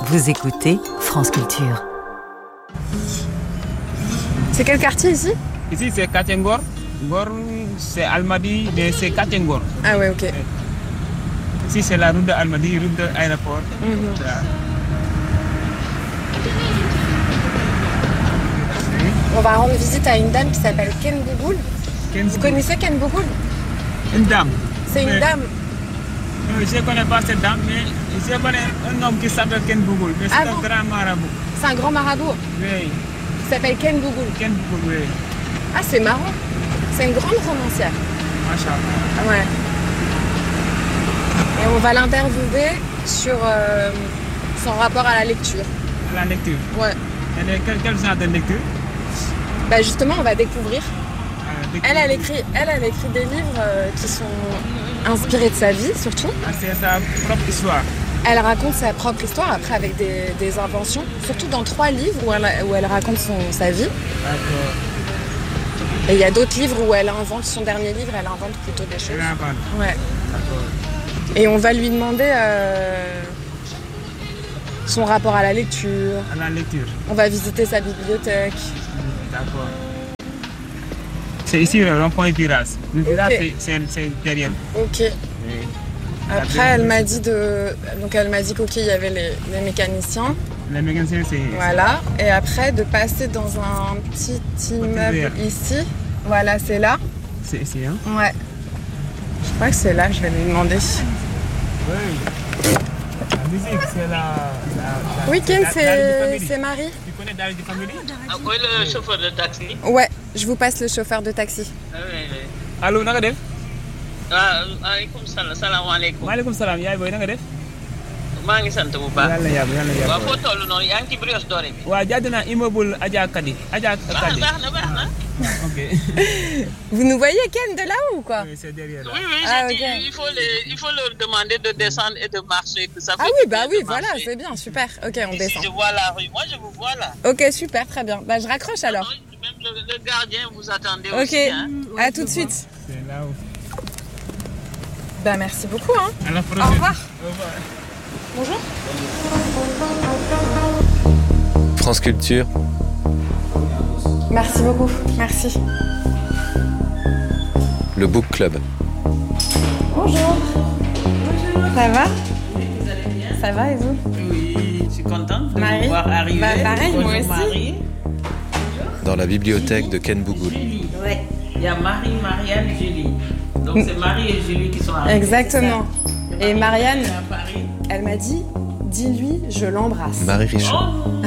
Vous écoutez France Culture. C'est quel quartier ici ? Ici, c'est quartier Ngor. Ngor, c'est Almadies, mais c'est quartier Ngor. Ah ouais, ok. Ici, c'est la route de Almadies, route de l'aéroport. On va rendre visite à une dame qui s'appelle Ken Bougoul. Vous connaissez Ken Bougoul ? Une dame. C'est une dame. Je ne connais pas cette dame, mais je connais un homme qui s'appelle Ken Bougoul. Mais c'est un grand marabout. C'est un grand marabout ? Oui. Il s'appelle Ken Bougoul. Ken Bougoul, oui. Ah, c'est marrant. C'est une grande romancière. Machallah. Ouais. Et on va l'interviewer sur son rapport à la lecture. La lecture. Ouais. Quel genre de lecture? Bah justement, on va découvrir. Elle a écrit des livres qui sont inspirés de sa vie, surtout. Ah, c'est sa propre histoire. Elle raconte sa propre histoire, après avec des inventions, surtout dans 3 livres où elle raconte sa vie. D'accord. Et il y a d'autres livres où elle invente, son dernier livre, elle invente plutôt des choses. Elle invente. Ouais. D'accord. Et on va lui demander son rapport à la lecture. À la lecture. On va visiter sa bibliothèque. D'accord. C'est ici le rond-point Viras. Le Viras, c'est derrière. Ok. Oui. Après, elle m'a dit qu'ok, il y avait les mécaniciens. Les mécaniciens, c'est... Voilà. Et après, de passer dans un petit immeuble ici. Voilà, c'est là. C'est ici, hein? Ouais. Je crois que c'est là, je vais lui demander. Oui. La musique, c'est la Oui, Ken, c'est Marie. Tu connais Dari de Family? Oui, le chauffeur de taxi. Ouais, je vous passe le chauffeur de taxi. Oui. Allô, naka def? Waaleykum salaam salaamaaleykum. Maaleykum salaam, yaay booy nanga def? maa ngi sant bu baax. Yàlla yàlla. waaw foo toll noonu yaa ngi ci Brioche Dorée bi. waaw jàdd naa immeuble Adja Kadi. baax na. Ok. Vous nous voyez, Ken, de là-haut ou quoi? Oui, c'est derrière là. Oui, Ah, j'ai dit, ok. il faut leur demander de descendre et de marcher. Que ça fait Ah oui, du bah bien oui, de voilà, marcher. c'est bien, super. Ok, on Ici, descend. je vois la rue. Moi, je vous vois là. Ok, super, très bien. Bah, je raccroche alors. Même le gardien vous attendez Ok, aussi. Hein. à tout de suite. C'est là où. Bah, merci beaucoup. Hein. À la prochaine. Au revoir. Au revoir. Bonjour. France Culture, Merci beaucoup, merci. le Book Club. Bonjour. Ça va? Ça va et vous? Oui, je suis contente de Marie? vous voir arriver. Bah, pareil, Bonjour, moi aussi. Marie. Dans la bibliothèque de Ken Bougoul. Julie. Ouais. Il y a Marie, Marianne, Julie. Donc c'est Marie et Julie qui sont arrivées. Exactement. Et Marianne, Elle est à Paris. elle m'a dit, dis-lui, je l'embrasse. Marie Richaud.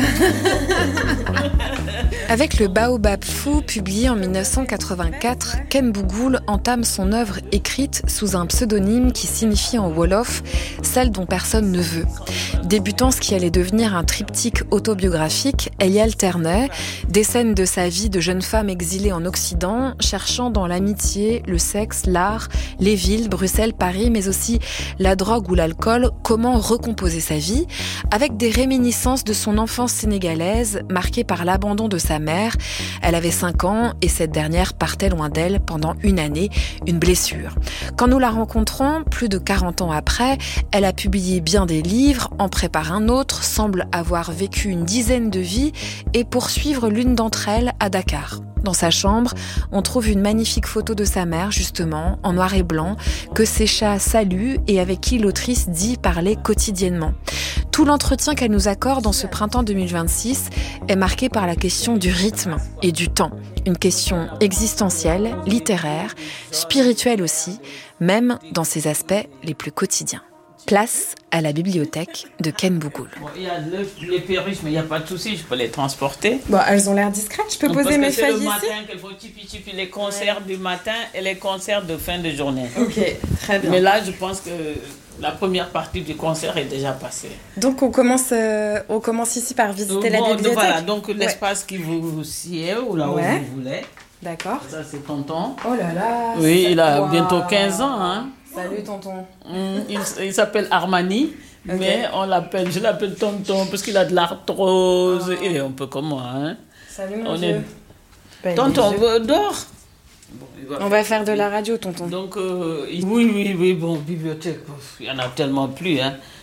Avec le Baobab fou, publié en 1984, Ken Bougoul entame son œuvre écrite sous un pseudonyme qui signifie en wolof « celle dont personne ne veut ». Débutant ce qui allait devenir un triptyque autobiographique, elle y alternait des scènes de sa vie de jeune femme exilée en Occident, cherchant dans l'amitié, le sexe, l'art, les villes, Bruxelles, Paris, mais aussi la drogue ou l'alcool, comment recomposer sa vie, avec des réminiscences de son enfance sénégalaise, marquée par l'abandon de sa mère. Elle avait 5 ans et cette dernière partait loin d'elle pendant une année, une blessure. Quand nous la rencontrons, plus de 40 ans après, elle a publié bien des livres, en prépare un autre, semble avoir vécu une dizaine de vies et poursuivre l'une d'entre elles à Dakar. Dans sa chambre, on trouve une magnifique photo de sa mère, justement, en noir et blanc, que ses chats saluent et avec qui l'autrice dit parler quotidiennement. Tout l'entretien qu'elle nous accorde en ce printemps 2026 est marqué par la question du rythme et du temps. Une question existentielle, littéraire, spirituelle aussi, même dans ses aspects les plus quotidiens. Place à la bibliothèque de Ken Bougoul. Bon, il y a les perruches, mais il n'y a pas de souci, je peux les transporter. Bon, elles ont l'air discrètes, je peux poser mes feuilles ici? Parce que c'est le matin qu'il faut chipi les concerts du matin et les concerts de fin de journée. Ok, très bien. Mais là, je pense que la première partie du concert est déjà passée. Donc on commence ici par visiter la bibliothèque. Voilà, donc l'espace qui vous sied ou là où vous voulez. D'accord. Ça, c'est tonton. Oh là là. Oui, il a bientôt 15 ans. Hein. Salut tonton. Il s'appelle Armani, mais je l'appelle tonton parce qu'il a de l'arthrose. Il est un peu comme moi. Hein. Salut mon Dieu. Tonton, dors. Bon, on va faire de la radio, tonton. Donc, oui, bon, bibliothèque, il y en a tellement plus. Hein.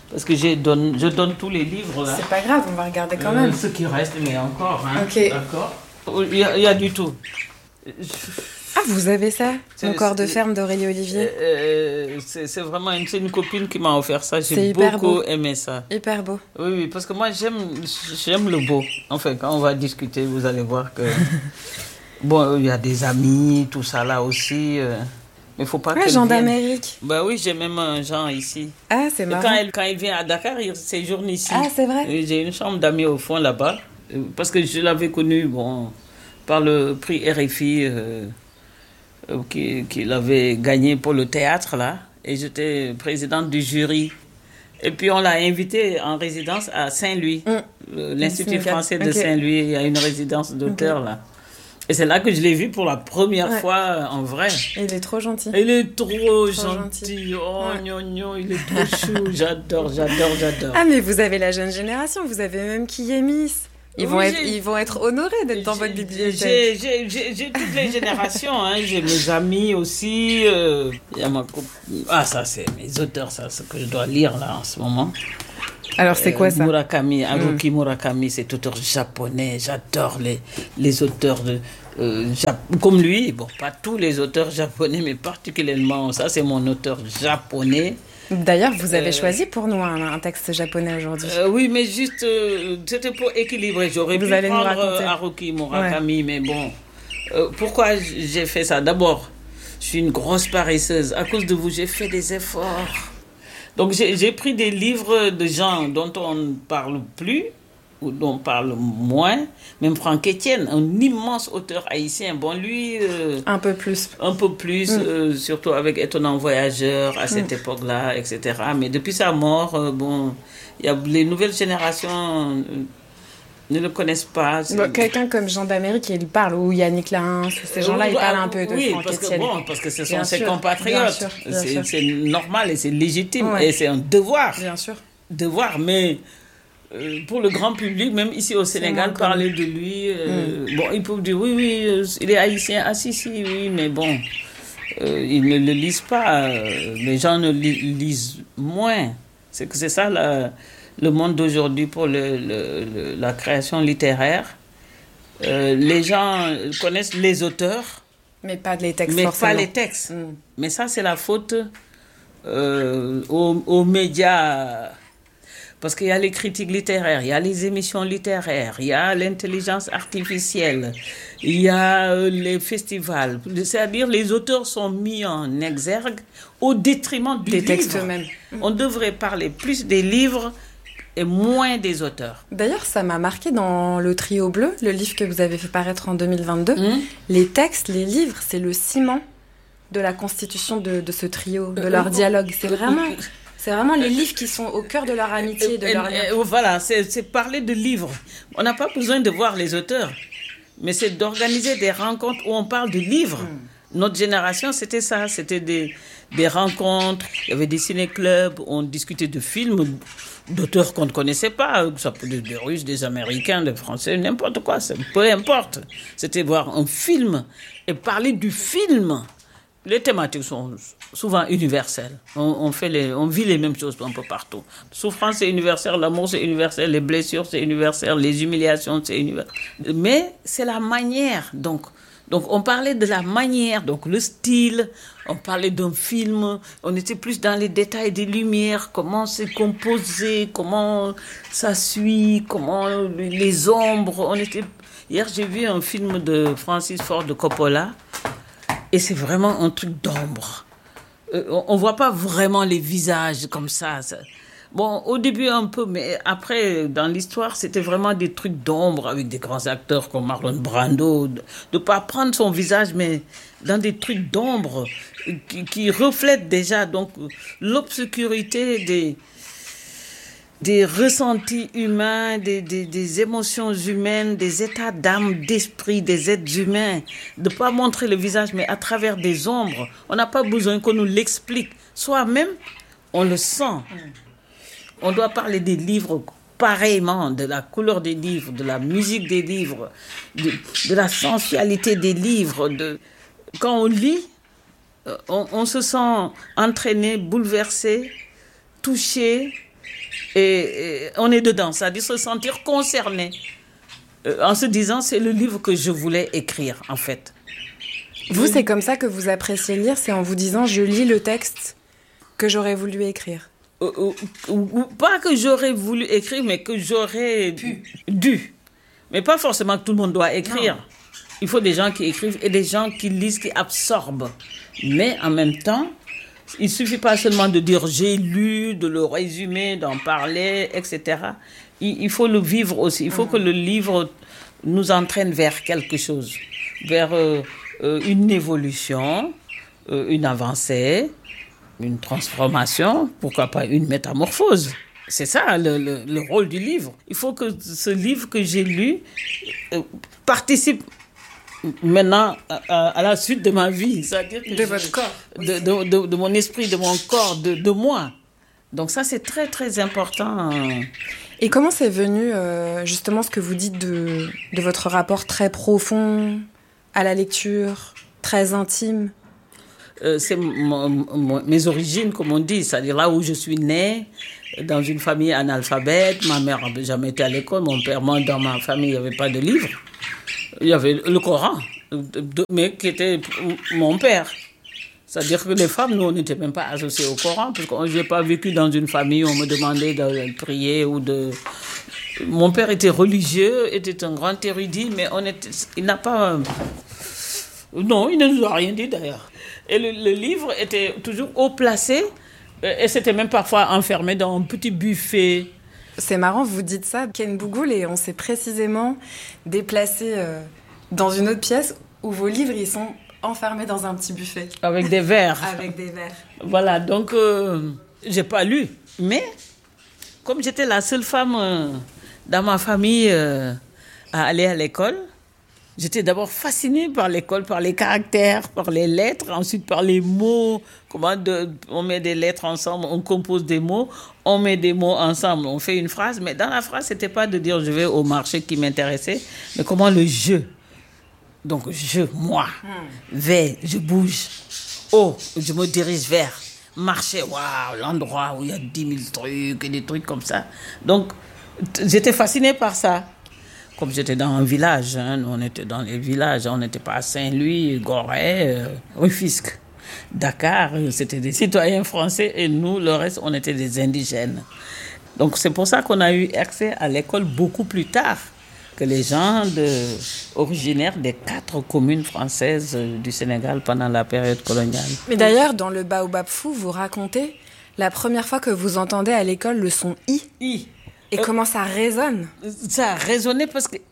Parce que je donne tous les livres là. C'est pas grave, on va regarder quand même. Ce qui reste, mais encore, hein. Ok. D'accord. Il y a du tout. Ah, vous avez ça? Mon corps de ferme d'Aurélie Olivier. C'est vraiment une copine qui m'a offert ça. C'est J'ai hyper beaucoup beau. aimé ça. Hyper beau. Oui, parce que moi j'aime le beau. Enfin, quand on va discuter, vous allez voir que bon, il y a des amis, tout ça là aussi. Mais faut pas qu'elle Jean vienne. d'Amérique. Bah oui, j'ai même un Jean ici. Ah, c'est Et marrant. quand il vient à Dakar, il séjourne ici. Ah, c'est vrai? Et j'ai une chambre d'amis au fond là-bas. Parce que je l'avais connu par le prix RFI qu'il avait gagné pour le théâtre là. Et j'étais présidente du jury. Et puis on l'a invité en résidence à Saint-Louis. L'Institut français de Saint-Louis. Il y a une résidence d'auteur là. Et c'est là que je l'ai vu pour la première fois en vrai. Il est trop gentil. Il est trop gentil. Oh, gnogno, il est trop chou. J'adore. Ah, mais vous avez la jeune génération. Vous avez même Kiyemis. Ils vont être honorés d'être dans votre bibliothèque. J'ai toutes les générations. Hein. J'ai mes amis aussi. Il y a ma ça, c'est mes auteurs, ça, ce que je dois lire là en ce moment. Alors, c'est quoi ça? Murakami, Haruki Murakami, c'est auteur japonais. J'adore les auteurs comme lui. Bon, pas tous les auteurs japonais, mais particulièrement ça, c'est mon auteur japonais. D'ailleurs, vous avez choisi pour nous un texte japonais aujourd'hui. Oui, mais juste, c'était pour équilibrer. J'aurais pu prendre Haruki Murakami, mais bon. Pourquoi j'ai fait ça? D'abord, je suis une grosse paresseuse. À cause de vous, j'ai fait des efforts. Donc, j'ai pris des livres de gens dont on ne parle plus, ou dont on parle moins. Même Franck Etienne, un immense auteur haïtien. Bon, lui... un peu plus. Surtout avec Étonnant Voyageur, à cette époque-là, etc. Mais depuis sa mort, il y a les nouvelles générations... ne le connaissent pas. Quelqu'un comme Jean d'Amérique, il parle, ou Yannick Lahens, ces gens-là, ils parlent un peu de Franck Etienne. Parce que ce sont ses compatriotes. Bien sûr. C'est normal et c'est légitime. Ouais. Et c'est un devoir. Bien sûr. Devoir, mais pour le grand public, même ici au Sénégal, parler de lui, ils peuvent dire oui, il est haïtien. Ah si, oui, mais bon, ils ne le lisent pas. Les gens ne lisent moins. C'est ça le monde d'aujourd'hui pour la création littéraire. Les gens connaissent les auteurs, mais pas les textes. Mais ça, c'est la faute aux médias. Parce qu'il y a les critiques littéraires, il y a les émissions littéraires, il y a l'intelligence artificielle, il y a les festivals. C'est-à-dire les auteurs sont mis en exergue au détriment des textes eux-mêmes. On devrait parler plus des livres et moins des auteurs. D'ailleurs, ça m'a marqué dans Le Trio Bleu, le livre que vous avez fait paraître en 2022. Les textes, les livres, c'est le ciment de la constitution de ce trio, de leur dialogue. C'est vraiment les livres qui sont au cœur de leur amitié, de leur lien. Voilà, c'est parler de livres. On n'a pas besoin de voir les auteurs, mais c'est d'organiser des rencontres où on parle de livres. Notre génération, c'était ça, c'était des rencontres, il y avait des ciné-clubs, on discutait de films d'auteurs qu'on ne connaissait pas, ça peut être des Russes, des Américains, des Français, n'importe quoi, peu importe. C'était voir un film et parler du film. Les thématiques sont souvent universelles. On vit les mêmes choses un peu partout. Souffrance, c'est universel, l'amour, c'est universel, les blessures, c'est universel, les humiliations, c'est universel. Mais c'est la manière. Donc, on parlait de la manière, donc le style, on parlait d'un film, on était plus dans les détails des lumières, comment c'est composé, comment ça suit, comment les ombres. Hier, j'ai vu un film de Francis Ford Coppola. Et c'est vraiment un truc d'ombre. On ne voit pas vraiment les visages comme ça. Bon, au début un peu, mais après, dans l'histoire, c'était vraiment des trucs d'ombre avec des grands acteurs comme Marlon Brando. De ne pas prendre son visage, mais dans des trucs d'ombre qui reflètent déjà donc l'obscurité des ressentis humains, des émotions humaines, des états d'âme, d'esprit, des êtres humains. De ne pas montrer le visage, mais à travers des ombres. On n'a pas besoin qu'on nous l'explique. Soi-même, on le sent. On doit parler des livres pareillement, de la couleur des livres, de la musique des livres, de la sensualité des livres. Quand on lit, on se sent entraîné, bouleversé, touché. et on est dedans, c'est-à-dire se sentir concerné. En se disant, c'est le livre que je voulais écrire, en fait. Vous, c'est comme ça que vous appréciez lire, c'est en vous disant, je lis le texte que j'aurais voulu écrire. Pas que j'aurais voulu écrire, mais que j'aurais dû. Mais pas forcément que tout le monde doit écrire. Non. Il faut des gens qui écrivent et des gens qui lisent, qui absorbent. Mais en même temps, il ne suffit pas seulement de dire j'ai lu, de le résumer, d'en parler, etc. Il faut le vivre aussi. Il faut que le livre nous entraîne vers quelque chose, vers une évolution, une avancée, une transformation, pourquoi pas une métamorphose. C'est ça le rôle du livre. Il faut que ce livre que j'ai lu participe maintenant à la suite de ma vie. C'est-à-dire que votre corps. De mon esprit, de mon corps, de moi. Donc ça, c'est très, très important. Et comment c'est venu, justement, ce que vous dites de votre rapport très profond à la lecture, très intime? C'est mes origines, comme on dit, c'est-à-dire là où je suis née, dans une famille analphabète. Ma mère n'avait jamais été à l'école, mon père, moi, dans ma famille, il n'y avait pas de livre. Il y avait le Coran, mais qui était mon père. C'est-à-dire que les femmes, nous, on n'était même pas associés au Coran, parce que je n'ai pas vécu dans une famille où on me demandait de prier ou de... Mon père était religieux, était un grand érudit, mais il n'a pas... Non, il ne nous a rien dit d'ailleurs. Et le livre était toujours haut placé, et c'était même parfois enfermé dans un petit buffet. C'est marrant, vous dites ça, Ken Bougoul, et on s'est précisément déplacé dans une autre pièce où vos livres, ils sont enfermés dans un petit buffet. Avec des verres. Avec des verres. Voilà, donc j'ai pas lu. Mais comme j'étais la seule femme dans ma famille à aller à l'école, j'étais d'abord fascinée par l'école, par les caractères, par les lettres, ensuite par les mots. On met des lettres ensemble, on compose des mots, on met des mots ensemble, on fait une phrase. Mais dans la phrase, c'était pas de dire je vais au marché qui m'intéressait, mais comment le je. Donc je, moi, vais, je bouge. Oh, je me dirige vers. Marché, waouh, l'endroit où il y a 10 000 trucs et des trucs comme ça. Donc, j'étais fascinée par ça. Comme j'étais dans un village, on était dans les villages, on n'était pas à Saint-Louis, Gorée, Rufisque, Dakar, c'était des citoyens français et nous, le reste, on était des indigènes. Donc c'est pour ça qu'on a eu accès à l'école beaucoup plus tard que les gens originaires des 4 communes françaises du Sénégal pendant la période coloniale. Mais d'ailleurs, dans le Baobab Fou, vous racontez la première fois que vous entendez à l'école le son I. I. Et comment ça résonne? Ça a résonné parce que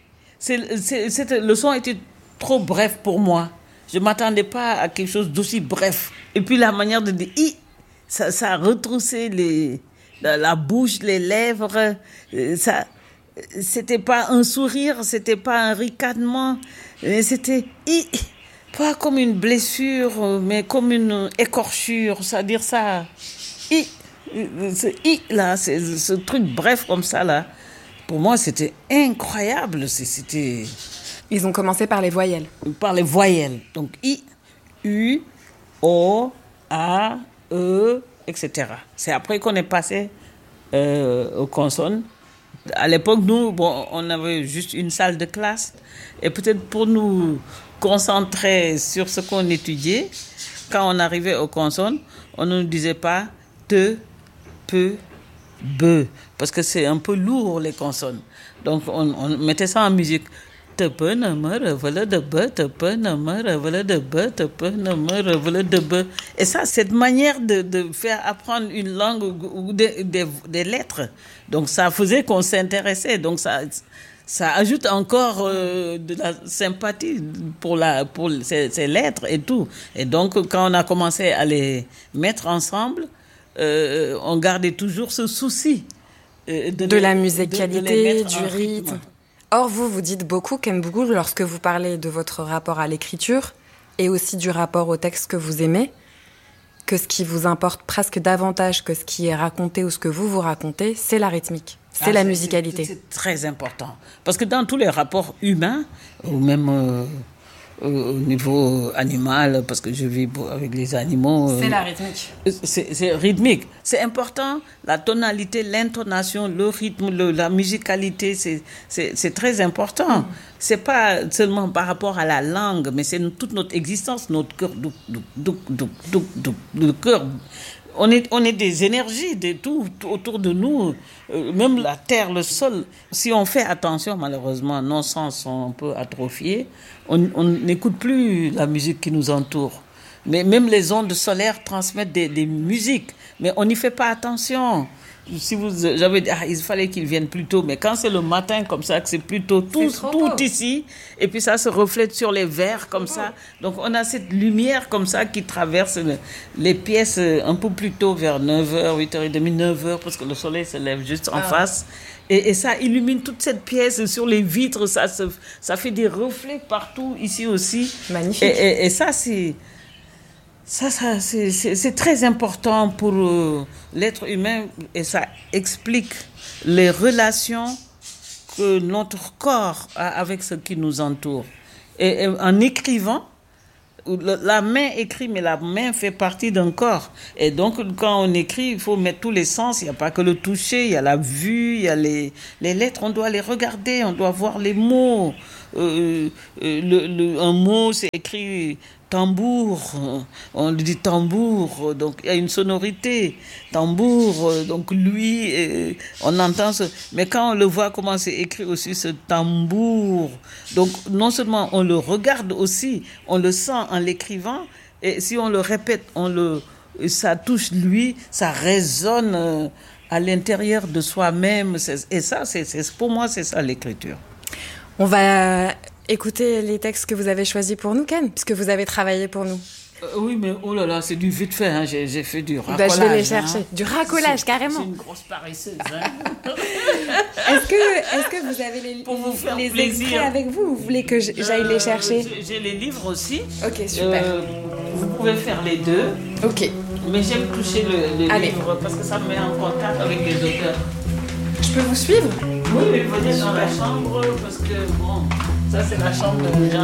le son était trop bref pour moi. Je ne m'attendais pas à quelque chose d'aussi bref. Et puis la manière de dire I, ça a retroussé la bouche, les lèvres. C'était pas un sourire, c'était pas un ricanement. C'était I, pas comme une blessure, mais comme une écorchure. C'est-à-dire ça, I. Ce I là, ce truc bref comme ça là, pour moi c'était incroyable. Ils ont commencé par les voyelles. Par les voyelles. Donc I, U, O, A, E, etc. C'est après qu'on est passé aux consonnes. À l'époque, nous, on avait juste une salle de classe. Et peut-être pour nous concentrer sur ce qu'on étudiait, quand on arrivait aux consonnes, on ne nous disait pas te, peu, be, parce que c'est un peu lourd les consonnes. Donc on mettait ça en musique. Et ça, cette manière de faire apprendre une langue ou des lettres, donc ça faisait qu'on s'intéressait. Donc ça ajoute encore de la sympathie pour ces lettres et tout. Et donc quand on a commencé à les mettre ensemble, on gardait toujours ce souci de la musicalité, du rythme. Or, vous dites beaucoup, Ken Bougoul, lorsque vous parlez de votre rapport à l'écriture et aussi du rapport au texte que vous aimez, que ce qui vous importe presque davantage que ce qui est raconté ou ce que vous racontez, c'est la rythmique, c'est la musicalité. C'est très important. Parce que dans tous les rapports humains, ou même au niveau animal, parce que je vis avec les animaux. C'est la rythmique. C'est rythmique. C'est important, la tonalité, l'intonation, le rythme, la musicalité, c'est très important. C'est pas seulement par rapport à la langue, mais c'est toute notre existence, notre cœur, le cœur. On est des énergies, de tout autour de nous, même la terre, le sol. Si on fait attention, malheureusement, nos sens sont un peu atrophiés. On n'écoute plus la musique qui nous entoure. Mais même les ondes solaires transmettent des musiques, mais on n'y fait pas attention. Si j'avais dit, il fallait qu'ils viennent plus tôt, mais quand c'est le matin comme ça, que c'est plutôt tout ici, et puis ça se reflète sur les verres comme ça. Donc on a cette lumière comme ça qui traverse les pièces un peu plus tôt, vers 9h, 8h30, 9h, parce que le soleil se lève juste en face. Et ça illumine toute cette pièce sur les vitres, ça fait des reflets partout, ici aussi. Magnifique. Et ça, c'est très important pour l'être humain, et ça explique les relations que notre corps a avec ce qui nous entoure. Et en écrivant, la main écrit, mais la main fait partie d'un corps. Et donc, quand on écrit, il faut mettre tous les sens. Il n'y a pas que le toucher, il y a la vue, il y a les lettres. On doit les regarder, on doit voir les mots. Un mot, c'est écrit tambour, on dit tambour, donc il y a une sonorité, tambour, donc lui, on entend ce... Mais quand on le voit comment c'est écrit aussi, ce tambour, donc non seulement on le regarde aussi, on le sent en l'écrivant, et si on le répète, ça touche lui, ça résonne à l'intérieur de soi-même, et ça, pour moi, c'est ça l'écriture. On va écouter les textes que vous avez choisis pour nous, Ken, puisque vous avez travaillé pour nous. Oui, mais oh là là, c'est du vite fait, hein. J'ai fait du racolage. Je vais les chercher. Du racolage, carrément. C'est une grosse paresseuse. Hein. Est-ce que vous avez les extraits avec vous, ou vous voulez que j'aille les chercher? J'ai les livres aussi. Ok, super. Vous pouvez faire les deux. Ok. Mais j'aime toucher le livre parce que ça me met en contact avec les auteurs. Je peux vous suivre? Oui, mais venez dans la chambre parce que, bon, ça c'est la chambre de Jean.